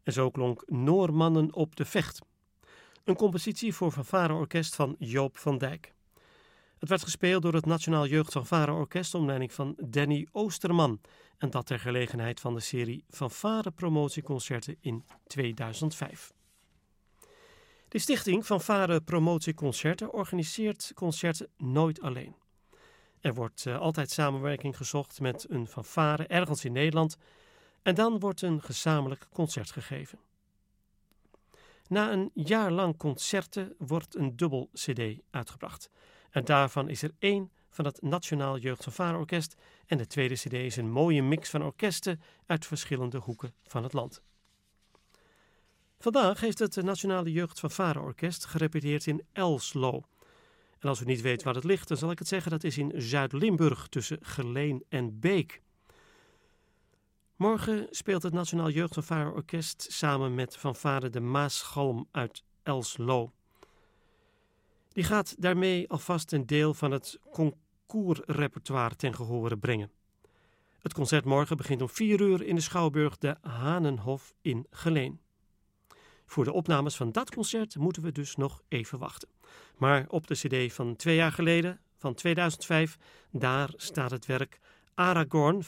En zo klonk Noormannen op de Vecht. Een compositie voor fanfareorkest van Joop van Dijk. Het werd gespeeld door het Nationaal Jeugd Fanfareorkest onder leiding van Danny Oosterman. En dat ter gelegenheid van de serie Fanfare Promotieconcerten in 2005. De stichting Fanfare Promotieconcerten organiseert concerten nooit alleen. Er wordt altijd samenwerking gezocht met een fanfare ergens in Nederland en dan wordt een gezamenlijk concert gegeven. Na een jaar lang concerten wordt een dubbel cd uitgebracht. En daarvan is er 1 van het Nationaal Jeugd Fanfareorkest en de tweede cd is een mooie mix van orkesten uit verschillende hoeken van het land. Vandaag heeft het Nationale Jeugd Fanfareorkest gerepeteerd in Elslo. En als u niet weet waar het ligt, dan zal ik het zeggen, dat is in Zuid-Limburg tussen Geleen en Beek. Morgen speelt het Nationaal Jeugd Fanfareorkest samen met fanfare de Maasgalm uit Elslo. Die gaat daarmee alvast een deel van het concoursrepertoire ten gehore brengen. Het concert morgen begint om 4 uur in de Schouwburg de Hanenhof in Geleen. Voor de opnames van dat concert moeten we dus nog even wachten. Maar op de cd van 2 jaar geleden, van 2005, daar staat het werk Aragorn